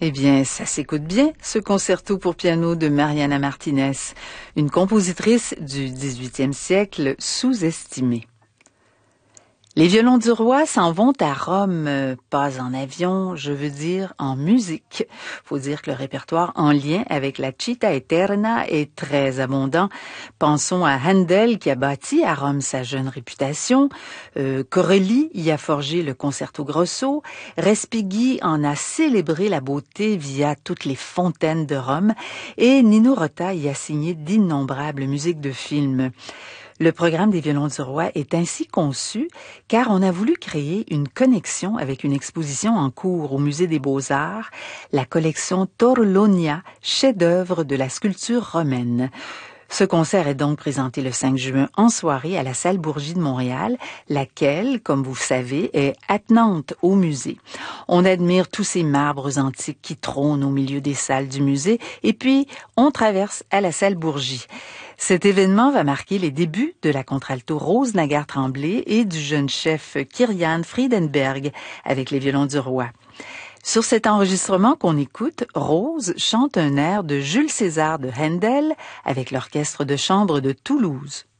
Eh bien, ça s'écoute bien, ce concerto pour piano de Mariana Martinez, une compositrice du 18e siècle sous-estimée. Les violons du roi s'en vont à Rome, pas en avion, je veux dire en musique. Faut dire que le répertoire en lien avec la Città Eterna est très abondant. Pensons à Handel qui a bâti à Rome sa jeune réputation, Corelli y a forgé le concerto grosso, Respighi en a célébré la beauté via toutes les fontaines de Rome et Nino Rota y a signé d'innombrables musiques de films. Le programme des violons du roi est ainsi conçu car on a voulu créer une connexion avec une exposition en cours au Musée des Beaux-Arts, la collection Torlonia, chef-d'œuvre de la sculpture romaine. Ce concert est donc présenté le 5 juin en soirée à la salle Bourgie de Montréal, laquelle, comme vous savez, est attenante au musée. On admire tous ces marbres antiques qui trônent au milieu des salles du musée et puis on traverse à la salle Bourgie. Cet événement va marquer les débuts de la contralto Rose Nagar-Tremblay et du jeune chef Kyrian Friedenberg avec les violons du roi. Sur cet enregistrement qu'on écoute, Rose chante un air de Jules César de Handel avec l'orchestre de chambre de Toulouse.